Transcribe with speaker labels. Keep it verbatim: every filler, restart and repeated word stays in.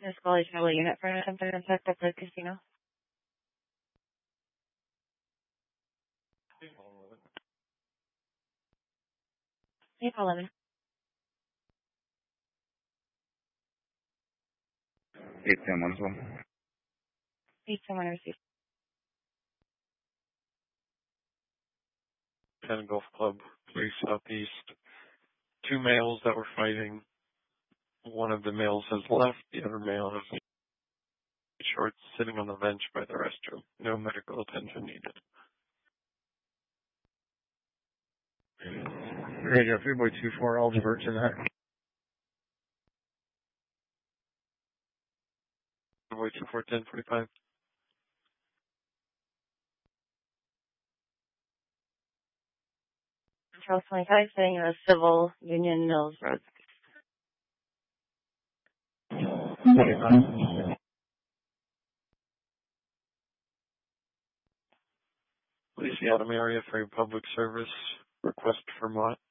Speaker 1: This call is Charlie Unit for an contact the casino. April eleven.
Speaker 2: eight ten one as well.
Speaker 1: eight ten one received.
Speaker 3: ten Golf Club, Place Southeast. Two males that were fighting. One of the males has left. The other male has shorts sitting on the bench by the restroom. No medical attention needed.
Speaker 4: Radio three boy two four, Algebert to that.
Speaker 3: Boy two four ten forty five.
Speaker 1: Charles twenty-five, sitting in a Civil Union Mills Road.
Speaker 4: twenty-five.
Speaker 3: Police the Adam area for a public service request for Mott.